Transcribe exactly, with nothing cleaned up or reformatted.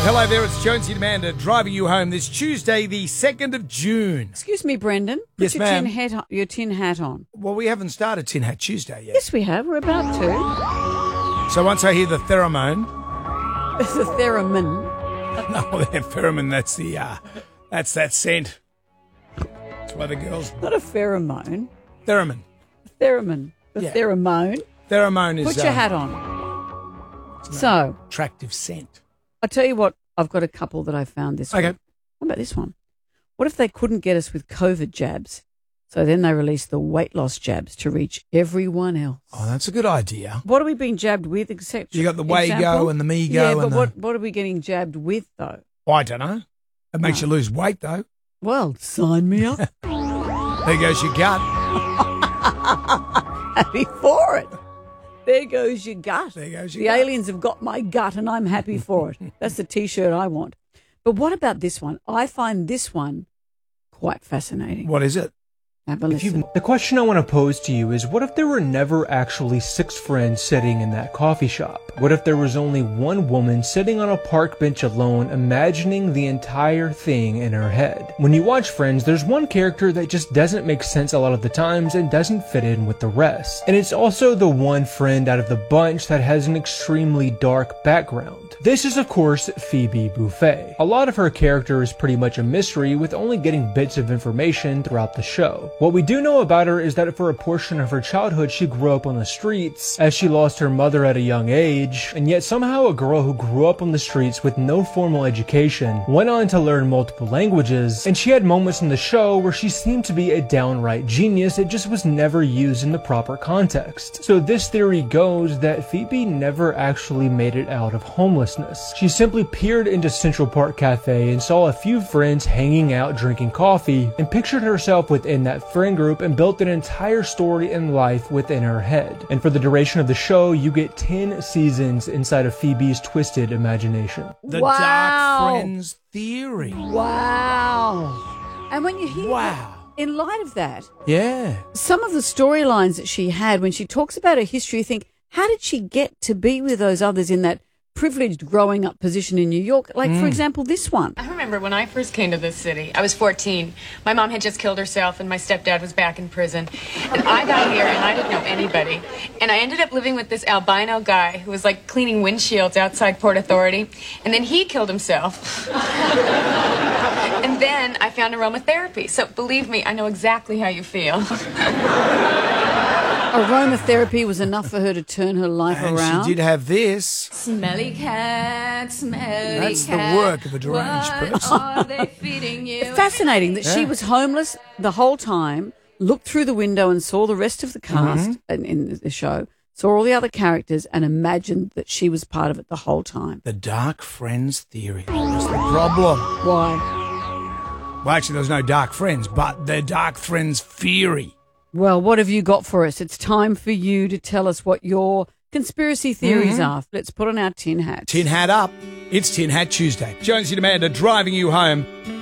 Hello there, it's Jonesy and Amanda driving you home this Tuesday, the second of June. Excuse me, Brendan. Put Yes, your ma'am. Tin hat on, your tin hat on. Well, we haven't started Tin Hat Tuesday yet. Yes, we have. We're about to. So once I hear the theremin, The theremin. no, that pheromone, that's the, uh, that's that scent. That's why the girls, Not a pheromone. theremin. Theremin. The Yeah. pheromone. Pheromone is Put your um, hat on. So, attractive scent. I'll tell you what, I've got a couple that I found this Okay. week. What about this one? What if they couldn't get us with COVID jabs? So then they released the weight loss jabs to reach everyone else. Oh, that's a good idea. What are we being jabbed with, except You got the Wago example? and the Mego Yeah, but and the- what, what are we getting jabbed with, though? I don't know. It makes No. you lose weight, though. Well, sign me up. There goes your gut. Happy for it. There goes your gut. There goes your the gut. aliens have got my gut and I'm happy for it. That's the T-shirt I want. But what about this one? I find this one quite fascinating. What is it? Have a If listen. you, the question I want to pose to you is, what if there were never actually six friends sitting in that coffee shop? What if there was only one woman sitting on a park bench alone, imagining the entire thing in her head? When you watch Friends, there's one character that just doesn't make sense a lot of the times and doesn't fit in with the rest. And it's also the one friend out of the bunch that has an extremely dark background. This is, of course, Phoebe Buffay. A lot of her character is pretty much a mystery, with only getting bits of information throughout the show. What we do know about her is that for a portion of her childhood, she grew up on the streets, as she lost her mother at a young age, and yet somehow a girl who grew up on the streets with no formal education went on to learn multiple languages, and she had moments in the show where she seemed to be a downright genius. It just was never used in the proper context. So this theory goes that Phoebe never actually made it out of homelessness. She simply peered into Central Park Cafe and saw a few friends hanging out drinking coffee, and pictured herself within that friend group and built an entire story and life within her head. And for the duration of the show, you get ten seasons inside of Phoebe's twisted imagination. The Wow. Dark Friends Theory. Wow. And when you hear Wow. that, in light of that, Yeah. some of the storylines that she had when she talks about her history, you think, how did she get to be with those others in that privileged growing up position in New York? Like, for example, this one. I remember when I first came to this city, I was fourteen. My mom had just killed herself and my stepdad was back in prison. And I got here and I didn't know anybody. And I ended up living with this albino guy who was like cleaning windshields outside Port Authority. And then he killed himself. And then I found aromatherapy. So believe me, I know exactly how you feel. Aromatherapy was enough for her to turn her life And around. she did have this. Smelly cat, smelly That's the cat. work of a deranged what person. are they feeding you? Fascinating that she Yeah. was homeless the whole time, looked through the window and saw the rest of the cast Mm-hmm. in, in the show, saw all the other characters and imagined that she was part of it the whole time. The Dark Friends Theory. That's the problem. Why? Well, actually, there's no Dark Friends, but the Dark Friends Theory. Well, what have you got for us? It's time for you to tell us what your conspiracy theories are. Let's put on our tin hats. Tin Hat up. It's Tin Hat Tuesday. Jonesy and Amanda driving you home.